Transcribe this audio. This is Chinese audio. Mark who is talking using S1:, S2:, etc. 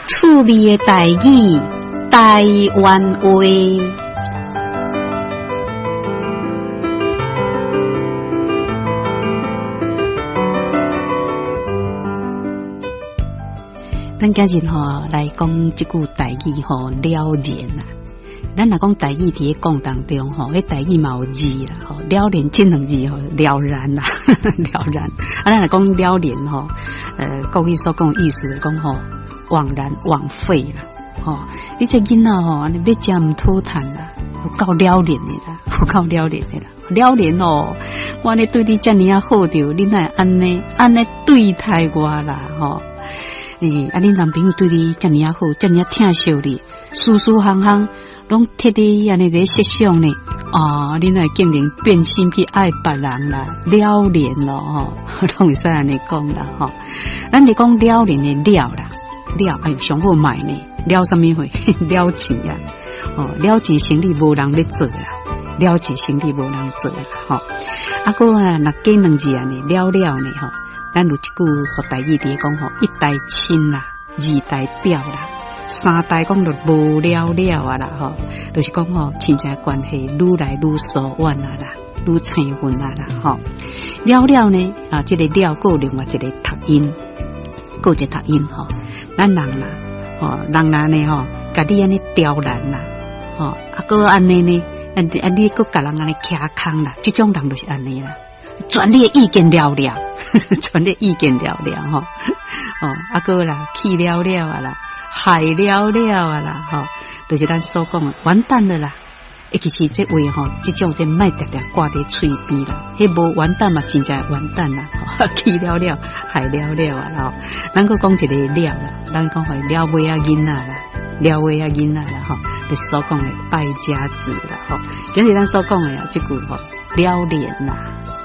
S1: 趣味的台语，台湾话。咱今日来讲这句台语了然啦。咱若讲台语伫讲当中迄台语嘛有字啦了然这两字了然啦了然。咱若讲了然国语所讲的意思是讲枉然枉费啦你这囡仔安尼要食毋讨趁啦，有够了然的啦，有够了然的啦，了然我安尼对你遮尔啊好着，你哪会安尼对待我啦恁男朋友对你遮尔啊好，遮尔啊疼惜你，事事行行拢替你安尼咧设想呢你哪会竟然变心去爱别人啦，了然咯拢会使安尼讲啦咱咧讲了然的了啦，了上好买呢，了什么货？了钱啊了钱生意无人咧做啦，了钱生意无人做啦个若加两字安尼了呢咱有一句互台语伫讲一代亲啦，二代表啦，三代讲就无了啊啦就是讲亲情关系愈来愈疏远啊啦，愈生分啊啦了呢这个了有另外一个读音，有一个读音咱人啦人呢甲你安尼刁难啦个安尼呢你个甲人安尼徛空啦，这种人就是安尼啦。全你的意见了了全你意见了了个啦气了啊啦，害了啊啦就是咱所讲的完蛋了啦。其实这话这种这卖直直挂在嘴边啦，迄无完蛋嘛，真正完蛋啦气了害了啊啦咱个讲一个了啦，咱讲了尾啊囡仔啦，了尾啊囡仔啦就是所讲的败家子啦今日咱所讲的这句了然啦。